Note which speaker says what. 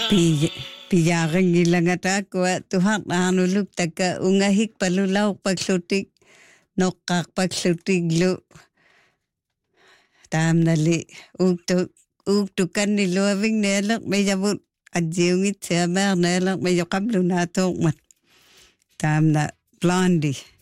Speaker 1: Piyaring ilangata ko tuhak na hanulup taka ungahik palulaw pagsutik nokak pagsutik lo tam nali uktukan ni luawing nelak may jabut adjungit siya mer nelak may yokamlo na tok man tam na blondie